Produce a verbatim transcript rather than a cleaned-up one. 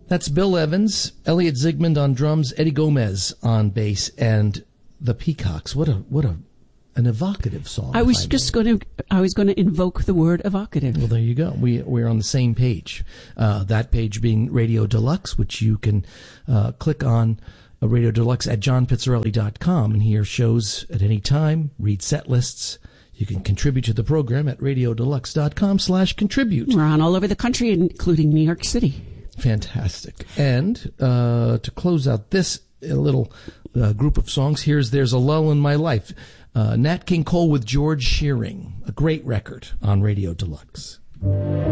That's Bill Evans, Elliot Zygmunt on drums, Eddie Gomez on bass, and the Peacocks. What a what a an evocative song. I was just going to I was going to invoke the word evocative. Well, there you go. We we're on the same page. Uh, that page being Radio Deluxe, which you can uh, click on. Uh, Radio Deluxe at john pizzarelli dot com and hear shows at any time. Read set lists. You can contribute to the program at radio deluxe dot com slash contribute. We're on all over the country, including New York City. Fantastic. And uh, to close out this little uh, group of songs, here's There's a Lull in My Life. Uh, Nat King Cole with George Shearing, a great record on Radio Deluxe.